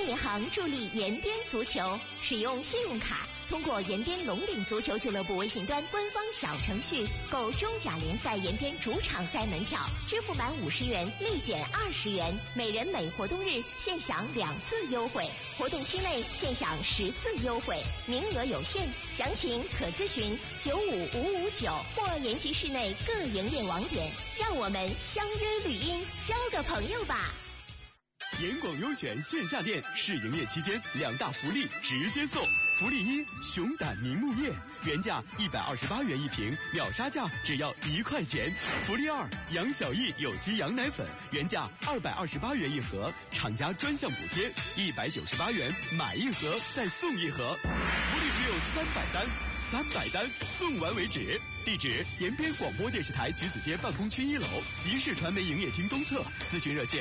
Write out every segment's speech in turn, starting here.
银行助力延边足球，使用信用卡通过延边龙岭足球俱乐部微信端官方小程序购中甲联赛延边主场赛门票，支付满50元立减20元，每人每活动日限享2次优惠，活动期内限享10次优惠，名额有限，详情可咨询95559或延吉市内各营业网点。让我们相约绿茵，交个朋友吧。 盐广优选线下店试营业期间2大福利直接送。福利1：熊胆明目叶，原价128元一瓶，秒杀价只要1块钱。福利2：杨小艺有机羊奶粉，原价228元一盒，厂家专项补贴198元，买一盒再送一盒。福利只有300单，300单送完为止。地址：延边广播电视台橘子街办公区1楼，集市传媒营业厅东侧。咨询热线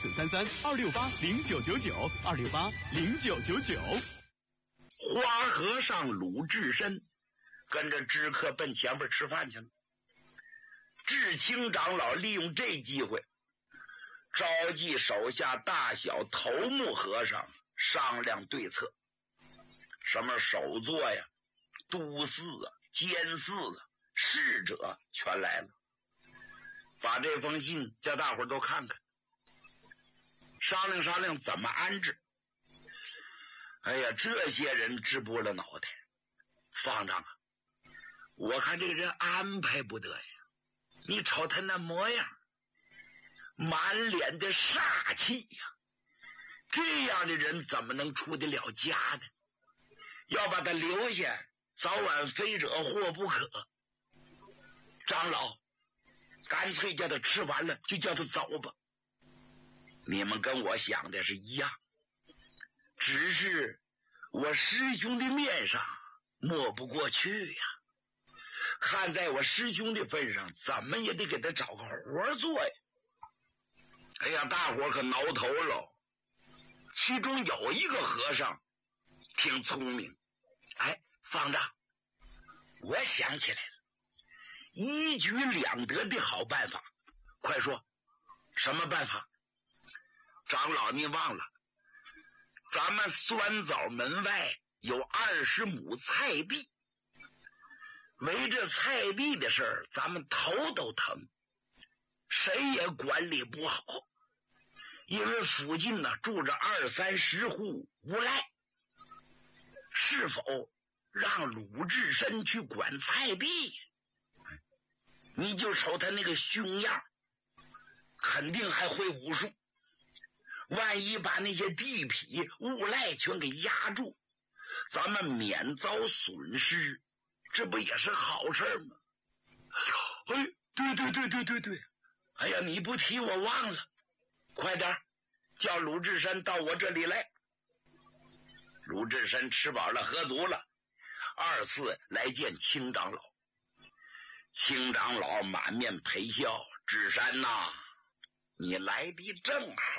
0433-268-0999，268-0999。 花和尚鲁智深跟着知客奔前边吃饭去了。智清长老利用这机会召集手下大小头目和尚商量对策，什么首座呀、都司啊、监司啊、侍者全来了，把这封信叫大伙儿都看看，商量商量怎么安置。哎呀，这些人直拨了脑袋。方丈啊，我看这个人安排不得呀，你瞅他那模样，满脸的煞气呀，这样的人怎么能出得了家呢？要把他留下，早晚非惹祸不可。长老，干脆叫他吃完了就叫他走吧。你们跟我想的是一样，只是我师兄的面上抹不过去呀。看在我师兄的份上，怎么也得给他找个活做呀。哎呀，大伙可挠头了。其中有一个和尚挺聪明，哎，方丈，我想起来了，一举两得的好办法。快说，什么办法？长老，你忘了咱们酸枣门外有20亩菜地，围着菜地的事儿咱们头都疼，谁也管理不好。因为附近呢住着20-30户无赖，是否让鲁智深去管菜地？你就瞅他那个凶样，肯定还会武术，万一把那些地痞无赖全给压住，咱们免遭损失，这不也是好事吗？哎，对，哎呀，你不提我忘了，快点叫鲁智深到我这里来。鲁智深吃饱了喝足了，2次来见青长老。青长老满面陪笑，智山呐，你来的正好。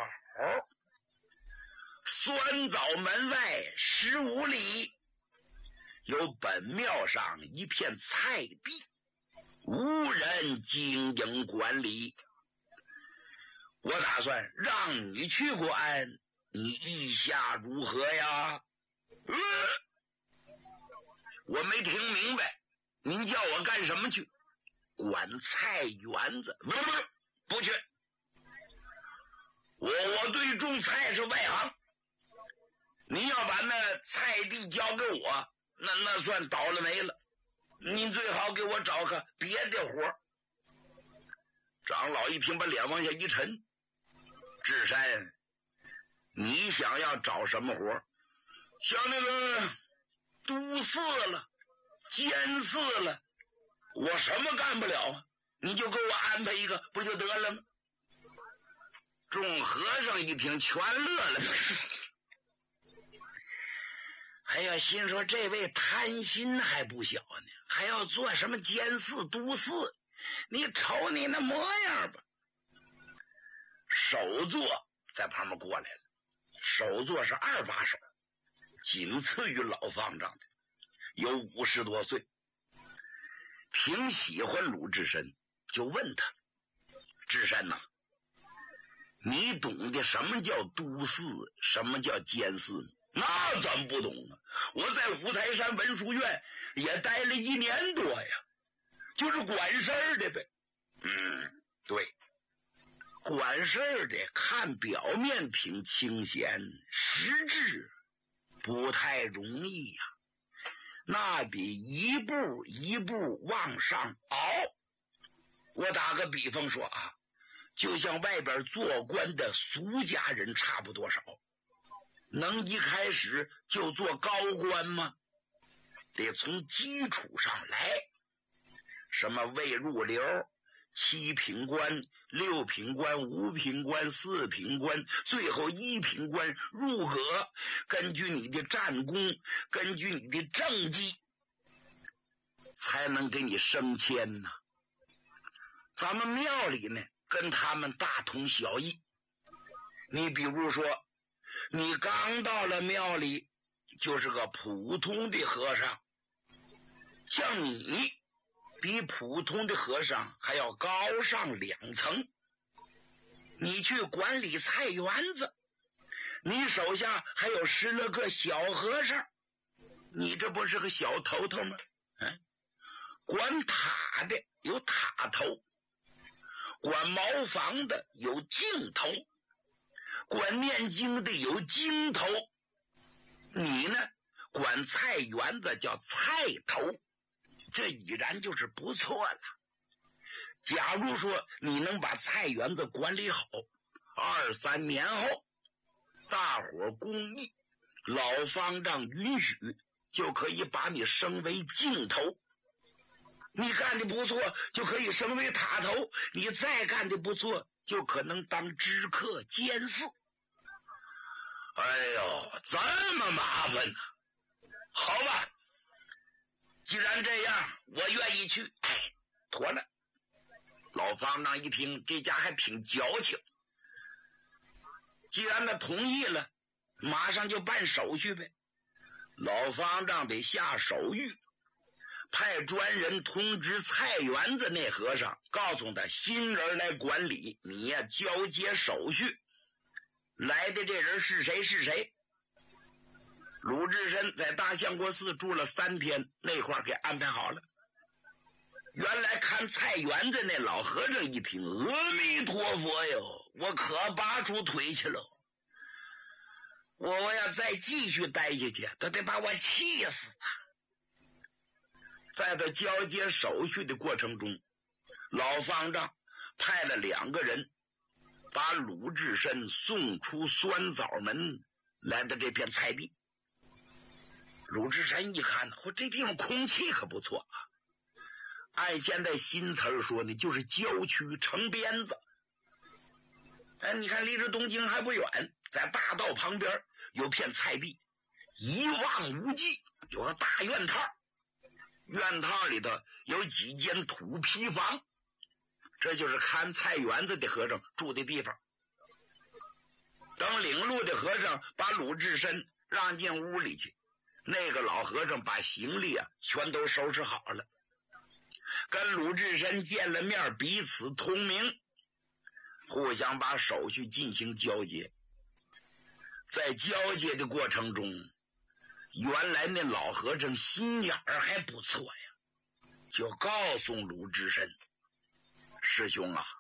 酸枣门外15里有本庙上一片菜地，无人经营管理，我打算让你去管，你意下如何呀？我没听明白，您叫我干什么去？管菜园子？不去，我对种菜是外行，您要把那菜地交给我，那算倒了霉了。您最好给我找个别的活。长老一听，把脸往下一沉。智山，你想要找什么活？像那个都司了、监司了，我什么干不了啊？你就给我安排一个不就得了吗？众和尚一听全乐了。哎呀，心说这位贪心还不小呢，还要做什么监司都司，你瞅你那模样吧。首座在旁边过来了，首座是2把手，仅次于老方丈的，有50多岁，挺喜欢鲁智深，就问他：智深呐， 你懂得什么叫督祀，什么叫监祀？那咱不懂啊！我在五台山文殊院也待了1年多呀，就是管事儿的呗。对，管事儿的看表面挺清闲，实质不太容易呀。那比一步一步往上熬。我打个比方说啊，就像外边做官的俗家人差不多少。能一开始就做高官吗？得从基础上来，什么未入流、7品官、6品官、5品官、4品官，最后1品官入阁，根据你的战功，根据你的政绩，才能给你升迁呢。咱们庙里呢，跟他们大同小异。你比如说，你刚到了庙里，就是个普通的和尚，像你比普通的和尚还要高上2层。你去管理菜园子，你手下还有10来个小和尚，你这不是个小头头吗？管塔的有塔头，管茅房的有镜头，管念经的有经头，你呢，管菜园子叫菜头，这已然就是不错了。假如说你能把菜园子管理好，2、3年后，大伙公议，老方丈允许，就可以把你升为镜头。你干的不错，就可以升为塔头；你再干的不错，就可能当知客监祀。哎呦，这么麻烦呢！好吧，既然这样，我愿意去。妥了。老方丈一听，这家还挺矫情。既然他同意了，马上就办手续呗。老方丈得下手谕，派专人通知菜园子那和尚，告诉他新人来管理，你呀交接手续。来的这人是谁是谁。鲁智深在大相国寺住了3天，那块儿给安排好了。原来看菜园子那老和尚一听，阿弥陀佛哟，我可拔出腿去了。我要再继续待下去，他得把我气死啊！在他交接手续的过程中，老方丈派了2个人把鲁智深送出酸枣门，来到这片菜地。鲁智深一看，这地方空气可不错啊，按现在新词儿说呢，就是郊区城边子。你看离这东京还不远，在大道旁边有片菜地，一望无际，有个大院套，院套里头有几间土坯房，这就是看菜园子的和尚住的地方。等领路的和尚把鲁智深让进屋里去，那个老和尚把行李全都收拾好了，跟鲁智深见了面，彼此通明，互相把手续进行交接。在交接的过程中，原来那老和尚心眼儿还不错呀，就告诉鲁智深，师兄啊，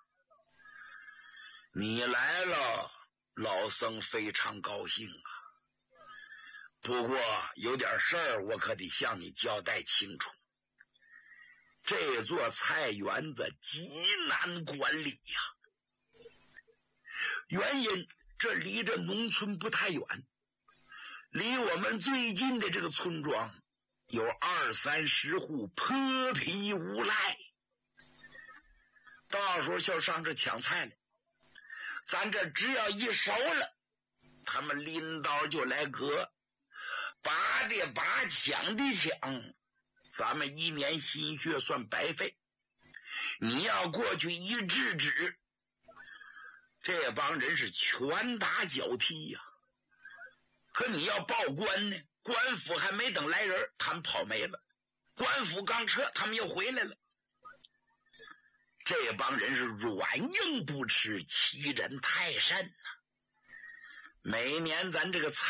你来了，老僧非常高兴啊。不过有点事儿我可得向你交代清楚。这座菜园子极难管理呀，原因这离着农村不太远，离我们最近的这个村庄有20、30户泼皮无赖，到时候就上这抢菜来，咱这只要一熟了，他们拎刀就来割，拔的拔，抢的抢，咱们1年心血算白费。你要过去一制止，这帮人是拳打脚踢呀。可你要报官呢，官府还没等来人，他们跑没了，官府刚撤，他们又回来了。 这帮人是软硬不吃，欺人太甚呐。每年咱这个